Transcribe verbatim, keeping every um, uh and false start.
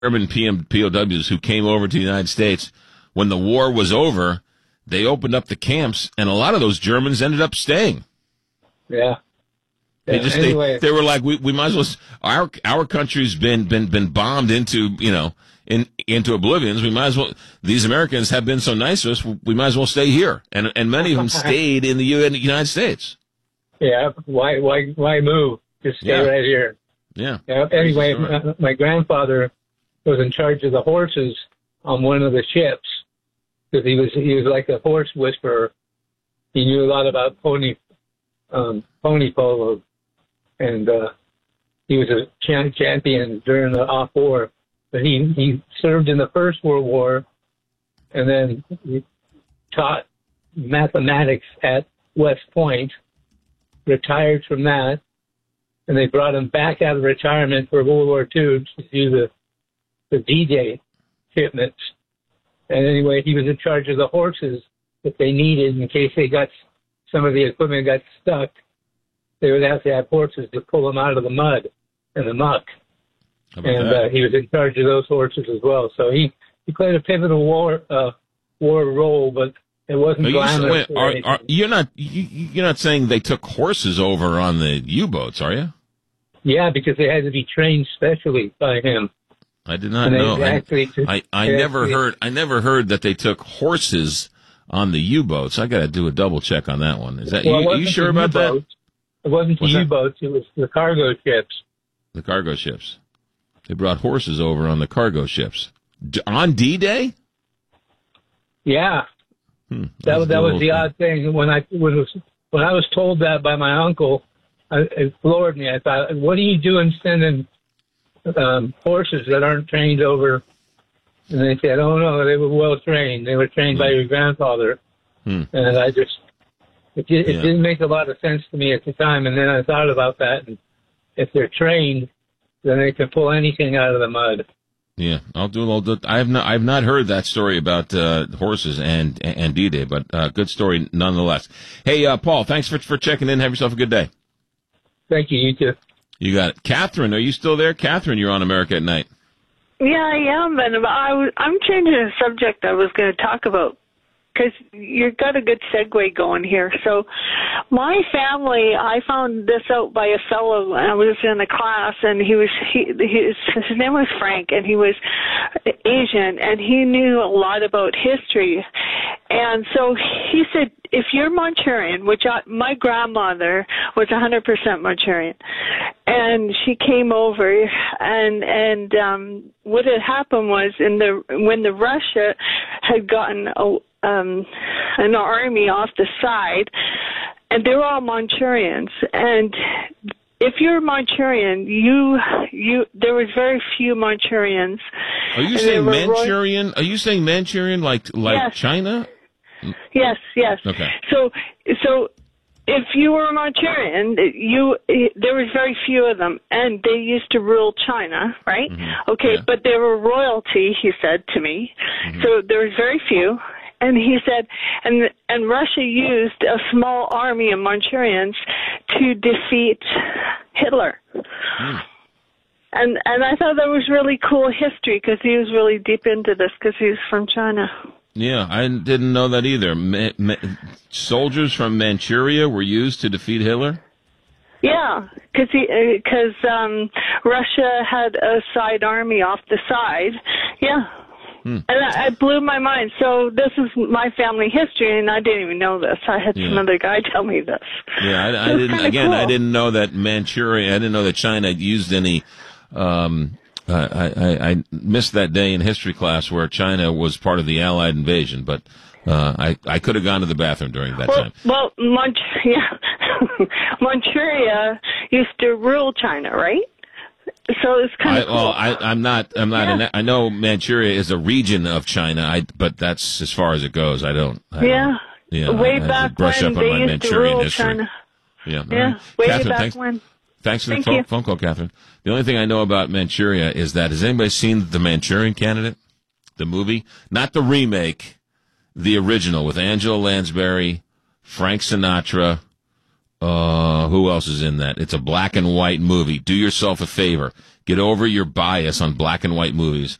German P M, P O Ws who came over to the United States, when the war was over, they opened up the camps, and a lot of those Germans ended up staying. Yeah. They yeah just anyway. they, they were like, we we might as well. Our our country's been been been bombed into you know in into oblivions. We might as well. These Americans have been so nice to us. We might as well stay here. And and many of them stayed in the U- in the United States. Yeah. Why why why move? Just stay Yeah. right here. Yeah. yeah anyway, my, my grandfather was in charge of the horses on one of the ships because he was he was like a horse whisperer. He knew a lot about pony um, pony polo. And uh, he was a ch- champion during the off war. But he, he served in the First World War, and then he taught mathematics at West Point, retired from that, and they brought him back out of retirement for World War Two to do the, the D-Day shipments. And anyway, he was in charge of the horses that they needed in case they got some of the equipment got stuck. They would have to have horses to pull them out of the mud and the muck. And uh, he was in charge of those horses as well. So he, he played a pivotal war uh, war role, but it wasn't you glamorous. Wait, are, are, you're not you, you're not saying they took horses over on the U-boats, are you? Yeah, because they had to be trained specially by him. I did not and know. Actually, I I, I never actually, heard I never heard that they took horses on the U-boats. I got to do a double check on that one. Is that well, you, are you sure about that? It wasn't the U-boats, it was the cargo ships. The cargo ships. They brought horses over on the cargo ships. D- on D-Day? Yeah. Hmm, that was, that was the thing. odd thing. When I, when, was, when I was told that by my uncle, I, it floored me. I thought, what are you doing sending um, horses that aren't trained over? And they said, oh, no, they were well trained. They were trained hmm. by your grandfather. Hmm. And I just... It, it yeah. didn't make a lot of sense to me at the time, and then I thought about that. And if they're trained, then they can pull anything out of the mud. Yeah, I'll do a little. I have not. I've not heard that story about uh, horses and and D-Day, but uh, good story nonetheless. Hey, uh, Paul, thanks for for checking in. Have yourself a good day. Thank you. You too. You got it, Catherine. Are you still there, Catherine? You're on America at Night. Yeah, I am, but I was, I'm changing the subject I was going to talk about. Because you've got a good segue going here. So my family, I found this out by a fellow. I was in a class, and he was he his, his name was Frank, and he was Asian, and he knew a lot about history. And so he said, if you're Manchurian, which I, my grandmother was one hundred percent Manchurian, and she came over, and and um, what had happened was in the when the Russia had gotten a Um, an army off the side, and they're all Manchurians. And if you're Manchurian, you you there was very few Manchurians. Are you saying Manchurian? Roy- Are you saying Manchurian like like yes. China? Yes, yes. Okay. So so. If you were a Manchurian, you there was very few of them, and they used to rule China, right? Mm-hmm. Okay, yeah. but they were royalty, he said to me. Mm-hmm. So there was very few, and he said, and and Russia used a small army of Manchurians to defeat Hitler. Mm. And and I thought that was really cool history because he was really deep into this because he was from China. Yeah, I didn't know that either. Ma- ma- soldiers from Manchuria were used to defeat Hitler? Yeah, because because um, Russia had a side army off the side. Yeah. Hmm. And I, it blew my mind. So this is my family history, and I didn't even know this. I had yeah. some other guy tell me this. Yeah, I, so I didn't. Again, cool. I didn't know that Manchuria. I didn't know that China used any. Um, I, I, I missed that day in history class where China was part of the Allied invasion, but uh, I I could have gone to the bathroom during that well, time. Well, Manch- yeah. Manchuria used to rule China, right? So it's kind of I, cool. Well, I, I'm not. I'm not. Yeah. An, I know Manchuria is a region of China, I, but that's as far as it goes. I don't. I yeah. Don't, yeah. Way I, I back brush when up on they my used Manchurian to rule history. China. Yeah. Yeah. Right. Way Catherine, back thanks, when. Thanks for Thank the phone, you. phone call, Catherine. The only thing I know about Manchuria is that has anybody seen The Manchurian Candidate, the movie, not the remake, the original with Angela Lansbury, Frank Sinatra. Uh, who else is in that? It's a black and white movie. Do yourself a favor. Get over your bias on black and white movies.